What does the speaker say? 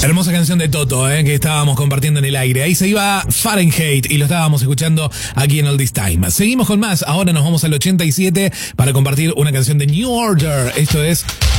Hermosa canción de Toto, que estábamos compartiendo en el aire. Ahí se iba Fahrenheit y lo estábamos escuchando aquí en All This Time. Seguimos con más. Ahora nos vamos al 87 para compartir una canción de New Order. Esto es